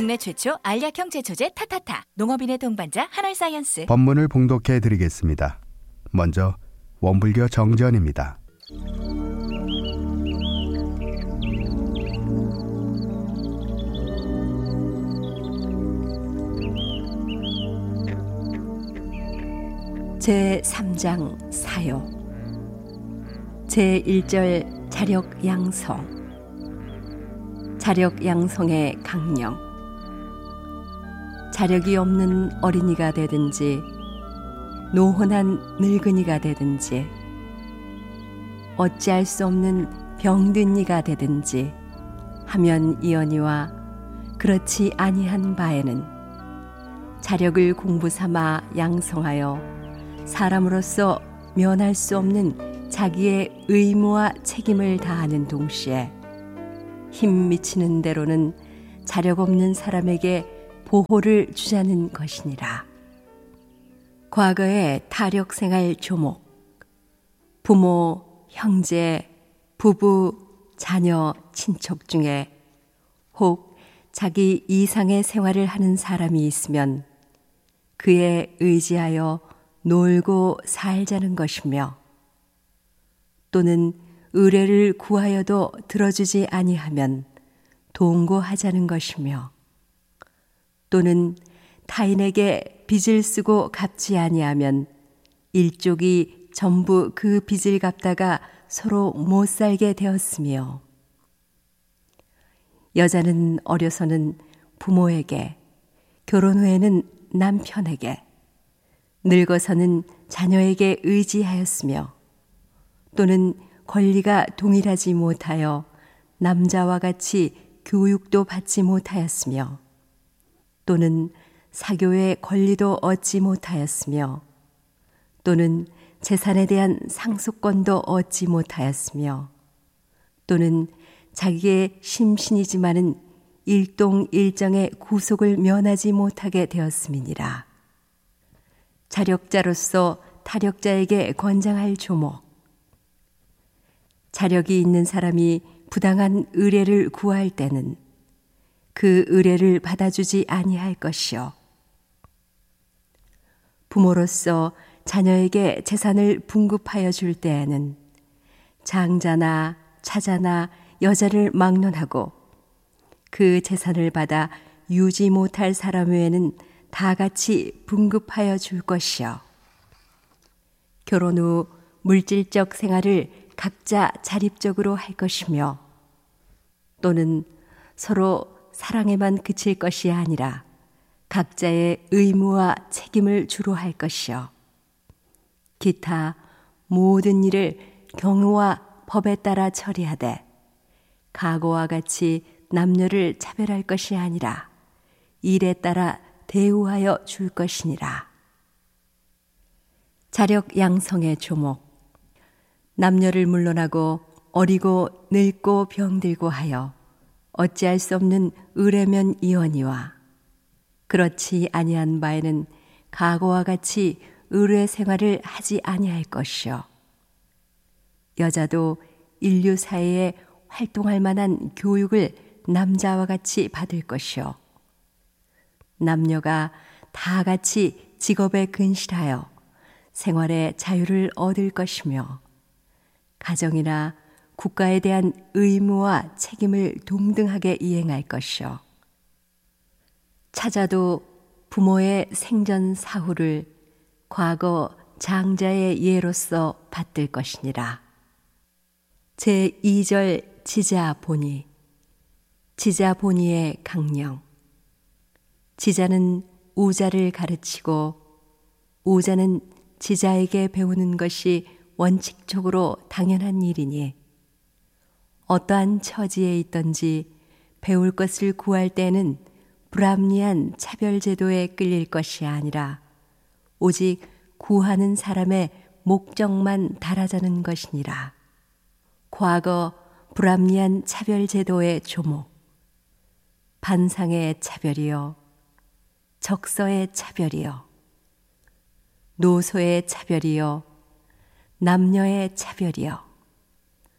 국내 최초 알약형 제초제 타타타. 농업인의 동반자 한올사이언스. 법문을 봉독해 드리겠습니다. 먼저 원불교 정전입니다. 제3장 사요. 제1절 자력양성. 자력양성의 강령. 자력이 없는 어린이가 되든지 노혼한 늙은이가 되든지 어찌할 수 없는 병든 이가 되든지 하면 이언이와 그렇지 아니한 바에는 자력을 공부 삼아 양성하여 사람으로서 면할 수 없는 자기의 의무와 책임을 다하는 동시에 힘 미치는 대로는 자력 없는 사람에게 보호를 주자는 것이니라. 과거의 타력생활 조목. 부모, 형제, 부부, 자녀, 친척 중에 혹 자기 이상의 생활을 하는 사람이 있으면 그에 의지하여 놀고 살자는 것이며, 또는 의뢰를 구하여도 들어주지 아니하면 동고하자는 것이며, 또는 타인에게 빚을 쓰고 갚지 아니하면 일족이 전부 그 빚을 갚다가 서로 못 살게 되었으며, 여자는 어려서는 부모에게, 결혼 후에는 남편에게, 늙어서는 자녀에게 의지하였으며, 또는 권리가 동일하지 못하여 남자와 같이 교육도 받지 못하였으며, 또는 사교의 권리도 얻지 못하였으며, 또는 재산에 대한 상속권도 얻지 못하였으며, 또는 자기의 심신이지만은 일동일정의 구속을 면하지 못하게 되었음이니라. 자력자로서 타력자에게 권장할 조목. 자력이 있는 사람이 부당한 의뢰를 구할 때는 그 의뢰를 받아주지 아니할 것이요. 부모로서 자녀에게 재산을 분급하여 줄 때에는 장자나 차자나 여자를 막론하고 그 재산을 받아 유지 못할 사람 외에는 다 같이 분급하여 줄 것이요. 결혼 후 물질적 생활을 각자 자립적으로 할 것이며, 또는 서로 사랑에만 그칠 것이 아니라 각자의 의무와 책임을 주로 할 것이요. 기타 모든 일을 경우와 법에 따라 처리하되 과거와 같이 남녀를 차별할 것이 아니라 일에 따라 대우하여 줄 것이니라. 자력 양성의 조목. 남녀를 물론하고 어리고 늙고 병들고 하여 어찌할 수 없는 의뢰면 이언이와 그렇지 아니한 바에는 과거와 같이 의뢰 생활을 하지 아니할 것이요. 여자도 인류 사회에 활동할 만한 교육을 남자와 같이 받을 것이요. 남녀가 다 같이 직업에 근실하여 생활의 자유를 얻을 것이며, 가정이나 국가에 대한 의무와 책임을 동등하게 이행할 것이요. 차자도 부모의 생전 사후를 과거 장자의 예로서 받들 것이니라. 제2절 지자보니. 지자보니의 강령. 지자는 우자를 가르치고 우자는 지자에게 배우는 것이 원칙적으로 당연한 일이니, 어떠한 처지에 있든지 배울 것을 구할 때는 불합리한 차별제도에 끌릴 것이 아니라 오직 구하는 사람의 목적만 달하자는 것이니라. 과거 불합리한 차별제도의 조목. 반상의 차별이요, 적서의 차별이요, 노소의 차별이요, 남녀의 차별이요,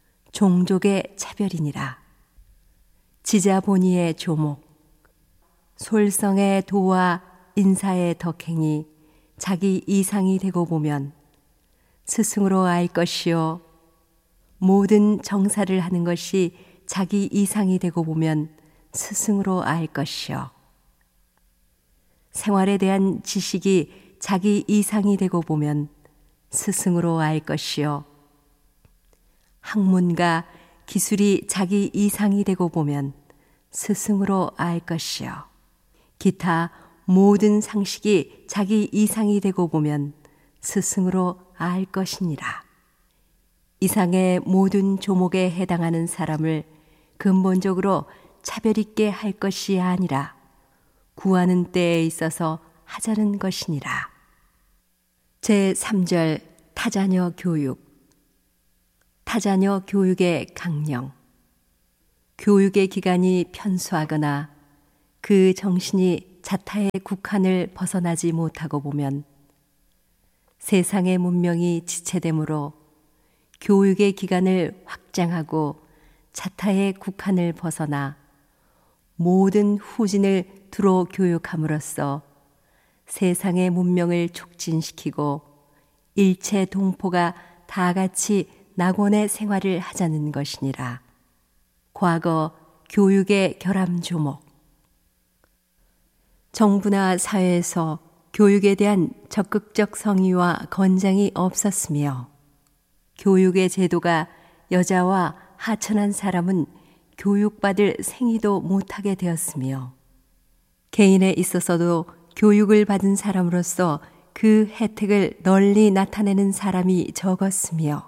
종족의 차별이니라. 지자보니의 조목. 솔성의 도와 인사의 덕행이 자기 이상이 되고 보면 스승으로 알 것이요 모든 정사를 하는 것이 자기 이상이 되고 보면 스승으로 알 것이요 생활에 대한 지식이 자기 이상이 되고 보면 스승으로 알 것이요 학문과 기술이 자기 이상이 되고 보면 스승으로 알 것이요 기타 모든 상식이 자기 이상이 되고 보면 스승으로 알 것이니라. 이상의 모든 조목에 해당하는 사람을 근본적으로 차별 있게 할 것이 아니라 구하는 때에 있어서 하자는 것이니라. 제3절 타자녀 교육. 타자녀 교육의 강령. 교육의 기간이 편수하거나 그 정신이 자타의 국한을 벗어나지 못하고 보면 세상의 문명이 지체되므로 교육의 기간을 확장하고 자타의 국한을 벗어나 모든 후진을 두루 교육함으로써 세상의 문명을 촉진시키고 일체 동포가 다 같이 낙원의 생활을 하자는 것이니라. 과거 교육의 결함 조목. 정부나 사회에서 교육에 대한 적극적 성의와 권장이 없었으며 교육의 제도가 여자와 하천한 사람은 교육받을 생의도 못하게 되었으며 개인에 있어서도 교육을 받은 사람으로서 그 혜택을 널리 나타내는 사람이 적었으며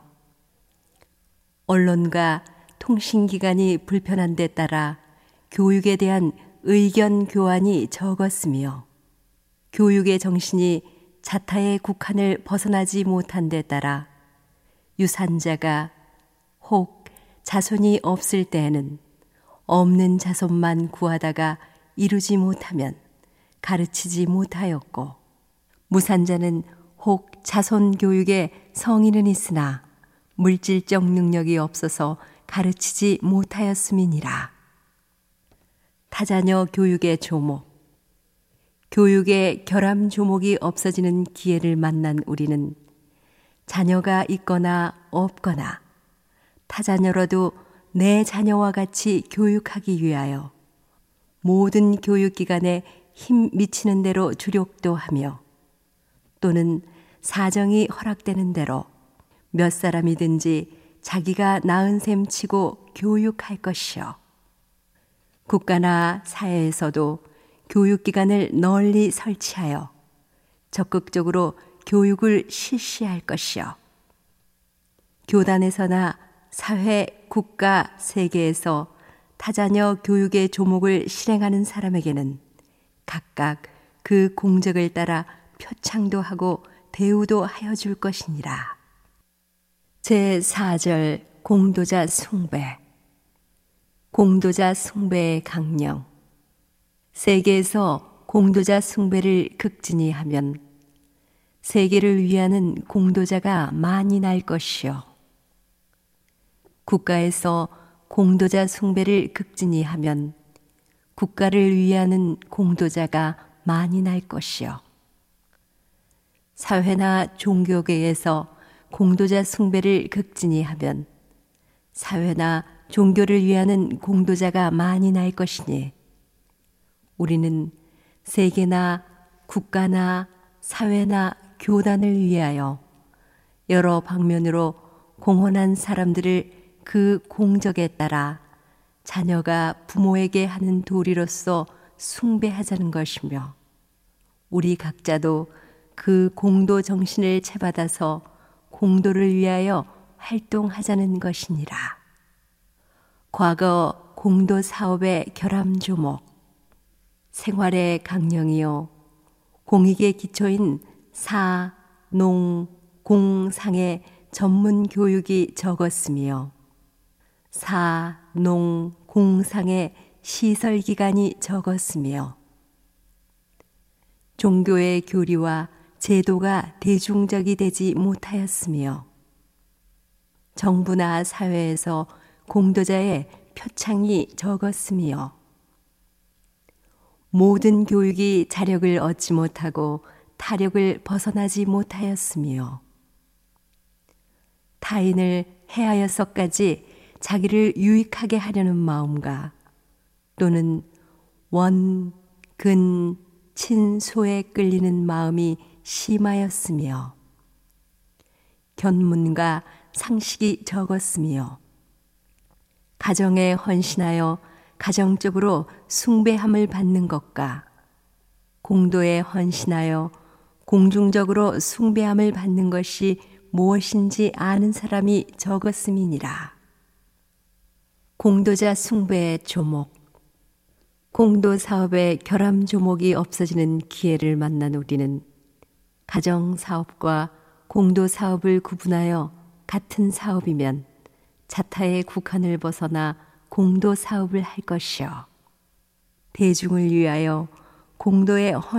언론과 통신기관이 불편한 데 따라 교육에 대한 의견 교환이 적었으며 교육의 정신이 자타의 국한을 벗어나지 못한 데 따라 유산자가 혹 자손이 없을 때에는 없는 자손만 구하다가 이루지 못하면 가르치지 못하였고 무산자는 혹 자손 교육에 성의는 있으나 물질적 능력이 없어서 가르치지 못하였음이니라. 타자녀 교육의 조목. 교육의 결함 조목이 없어지는 기회를 만난 우리는 자녀가 있거나 없거나 타자녀로도 내 자녀와 같이 교육하기 위하여 모든 교육기관에 힘 미치는 대로 주력도 하며 또는 사정이 허락되는 대로 몇 사람이든지 자기가 낳은 셈 치고 교육할 것이요. 국가나 사회에서도 교육기관을 널리 설치하여 적극적으로 교육을 실시할 것이요. 교단에서나 사회, 국가, 세계에서 타자녀 교육의 조목을 실행하는 사람에게는 각각 그 공적을 따라 표창도 하고 대우도 하여 줄 것이니라. 제4절 공도자 숭배. 공도자 숭배의 강령. 세계에서 공도자 숭배를 극진히 하면 세계를 위하는 공도자가 많이 날 것이요. 국가에서 공도자 숭배를 극진히 하면 국가를 위하는 공도자가 많이 날 것이요. 사회나 종교계에서 공도자 숭배를 극진히 하면 사회나 종교를 위하는 공도자가 많이 날 것이니 우리는 세계나 국가나 사회나 교단을 위하여 여러 방면으로 공헌한 사람들을 그 공적에 따라 자녀가 부모에게 하는 도리로서 숭배하자는 것이며 우리 각자도 그 공도 정신을 채받아서 공도를 위하여 활동하자는 것이니라. 과거 공도 사업의 결함 조목. 생활의 강령이요 공익의 기초인 사, 농, 공, 상의 전문 교육이 적었으며 사, 농, 공, 상의 시설 기간이 적었으며 종교의 교리와 제도가 대중적이 되지 못하였으며 정부나 사회에서 공도자의 표창이 적었으며 모든 교육이 자력을 얻지 못하고 타력을 벗어나지 못하였으며 타인을 해하여서까지 자기를 유익하게 하려는 마음과 또는 원, 근, 친소에 끌리는 마음이 심하였으며 견문과 상식이 적었으며 가정에 헌신하여 가정적으로 숭배함을 받는 것과 공도에 헌신하여 공중적으로 숭배함을 받는 것이 무엇인지 아는 사람이 적었음이니라. 공도자 숭배의 조목. 공도 사업의 결함 조목이 없어지는 기회를 만난 우리는 가정 사업과 공도 사업을 구분하여 같은 사업이면 자타의 국한을 벗어나 공도 사업을 할 것이요 대중을 위하여 공도의